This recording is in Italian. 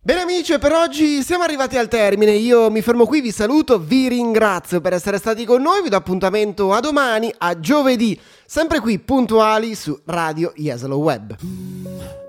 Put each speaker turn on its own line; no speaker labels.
Bene amici, e per oggi siamo arrivati al termine. Io mi fermo qui, vi saluto, vi ringrazio per essere stati con noi, vi do appuntamento a domani, a giovedì, sempre qui puntuali su Radio Jesolo Web.